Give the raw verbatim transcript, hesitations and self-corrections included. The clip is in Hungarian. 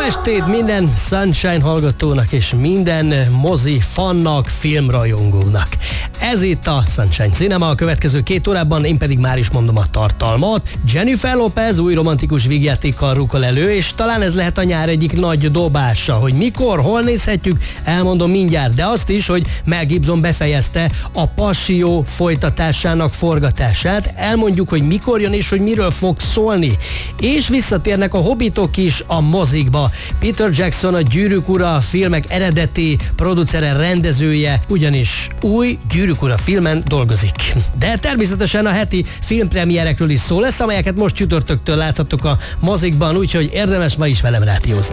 estét minden Sunshine hallgatónak és minden mozi fannak, filmrajongónak. Ez itt a Sunshine Cinema, a következő két órában én pedig már is mondom a tartalmat. Jennifer Lopez új romantikus vígjátékkal rukol elő, és talán ez lehet a nyár egyik nagy dobása, hogy mikor, hol nézhetjük, elmondom mindjárt, de azt is, hogy Mel Gibson befejezte a Passió folytatásának forgatását, elmondjuk, hogy mikor jön és hogy miről fog szólni. És visszatérnek a hobbitok is a mozikba. Peter Jackson, a Gyűrűk ura filmek eredeti producere, rendezője, ugyanis új Gyűrűk ura filmen dolgozik. De természetesen a heti filmpremierekről is szó lesz, amelyeket most csütörtöktől láthatok a mozikban, úgyhogy érdemes ma is velem rádiózni.